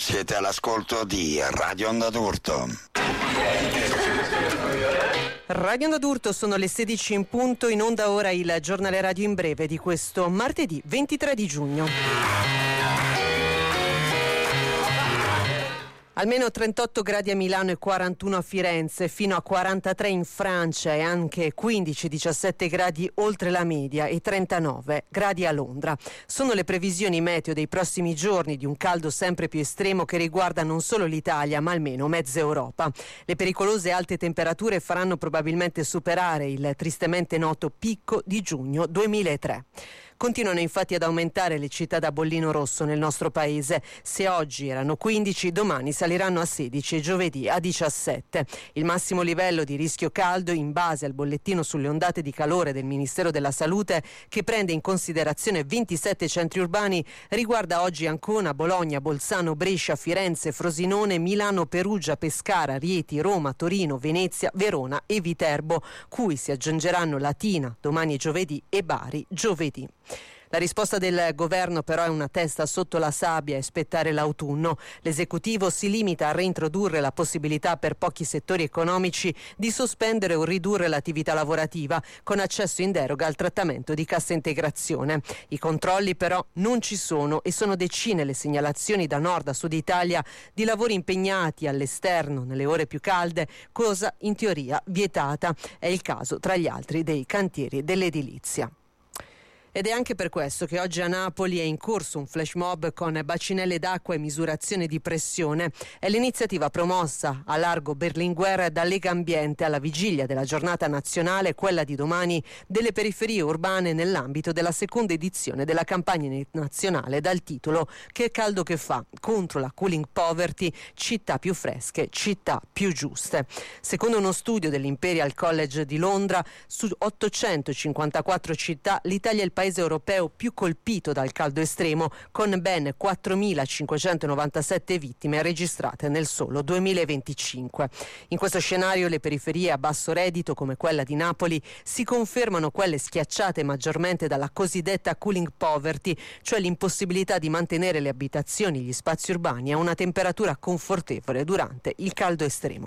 Siete all'ascolto di Radio Onda d'Urto. Radio Onda d'Urto, sono le 16 in punto, in onda ora il giornale radio in breve di questo martedì 23 di giugno. Almeno 38 gradi a Milano e 41 a Firenze, fino a 43 in Francia e anche 15-17 gradi oltre la media e 39 gradi a Londra. Sono le previsioni meteo dei prossimi giorni di un caldo sempre più estremo che riguarda non solo l'Italia ma almeno mezza Europa. Le pericolose alte temperature faranno probabilmente superare il tristemente noto picco di giugno 2003. Continuano infatti ad aumentare le città da bollino rosso nel nostro paese. Se oggi erano 15, domani saliranno a 16 e giovedì a 17. Il massimo livello di rischio caldo, in base al bollettino sulle ondate di calore del Ministero della Salute, che prende in considerazione 27 centri urbani, riguarda oggi Ancona, Bologna, Bolzano, Brescia, Firenze, Frosinone, Milano, Perugia, Pescara, Rieti, Roma, Torino, Venezia, Verona e Viterbo, cui si aggiungeranno Latina domani e giovedì e Bari giovedì. La risposta del governo però è una testa sotto la sabbia e aspettare l'autunno. L'esecutivo si limita a reintrodurre la possibilità per pochi settori economici di sospendere o ridurre l'attività lavorativa con accesso in deroga al trattamento di cassa integrazione. I controlli però non ci sono e sono decine le segnalazioni da nord a sud Italia di lavori impegnati all'esterno nelle ore più calde, cosa in teoria vietata. È il caso, tra gli altri, dei cantieri dell'edilizia. Ed è anche per questo che oggi a Napoli è in corso un flash mob con bacinelle d'acqua e misurazione di pressione. È l'iniziativa promossa a largo Berlinguer da Legambiente alla vigilia della giornata nazionale, quella di domani, delle periferie urbane nell'ambito della seconda edizione della campagna nazionale dal titolo Che caldo che fa, contro la cooling poverty, città più fresche, città più giuste. Secondo uno studio dell'Imperial College di Londra, su 854 città l'Italia è il paese europeo più colpito dal caldo estremo, con ben 4.597 vittime registrate nel solo 2025. In questo scenario le periferie a basso reddito, come quella di Napoli, si confermano quelle schiacciate maggiormente dalla cosiddetta cooling poverty, cioè l'impossibilità di mantenere le abitazioni e gli spazi urbani a una temperatura confortevole durante il caldo estremo.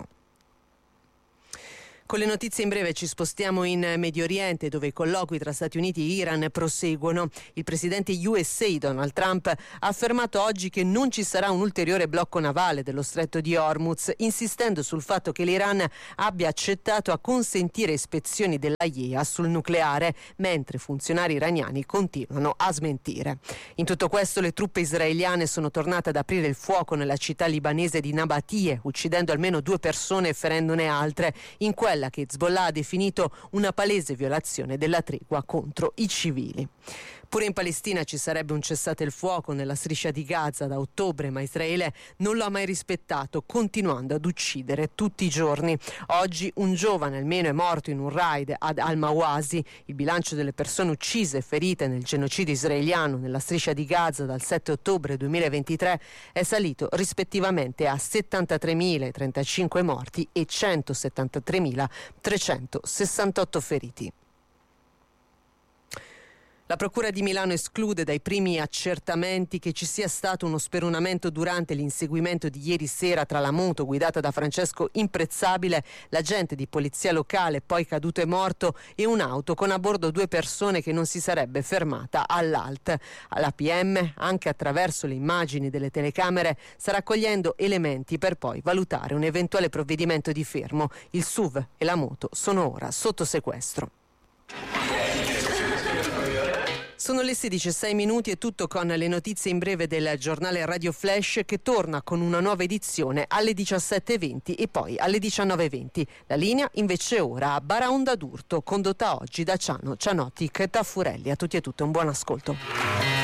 Con le notizie in breve ci spostiamo in Medio Oriente, dove i colloqui tra Stati Uniti e Iran proseguono. Il presidente USA Donald Trump ha affermato oggi che non ci sarà un ulteriore blocco navale dello stretto di Hormuz, insistendo sul fatto che l'Iran abbia accettato a consentire ispezioni dell'AIEA sul nucleare, mentre funzionari iraniani continuano a smentire. In tutto questo le truppe israeliane sono tornate ad aprire il fuoco nella città libanese di Nabatie, uccidendo almeno 2 persone e ferendone altre, in quella che Hezbollah ha definito una palese violazione della tregua contro i civili. Pure in Palestina ci sarebbe un cessate il fuoco nella striscia di Gaza da ottobre, ma Israele non lo ha mai rispettato, continuando ad uccidere tutti i giorni. Oggi un giovane almeno è morto in un raid ad Al-Mawasi. Il bilancio delle persone uccise e ferite nel genocidio israeliano nella striscia di Gaza dal 7 ottobre 2023 è salito rispettivamente a 73.035 morti e 173.368 feriti. La Procura di Milano esclude dai primi accertamenti che ci sia stato uno speronamento durante l'inseguimento di ieri sera tra la moto guidata da Francesco Imprezzabile, l'agente di polizia locale poi caduto e morto, e un'auto con a bordo 2 persone che non si sarebbe fermata all'ALT. La PM, anche attraverso le immagini delle telecamere, sta raccogliendo elementi per poi valutare un eventuale provvedimento di fermo. Il SUV e la moto sono ora sotto sequestro. Sono le 16:06, è tutto con le notizie in breve del giornale Radio Flash, che torna con una nuova edizione alle 17:20 e poi alle 19:20. La linea invece ora a Baraonda d'Urto, condotta oggi da Ciano Cianotti Tafurelli. A tutti e tutte un buon ascolto.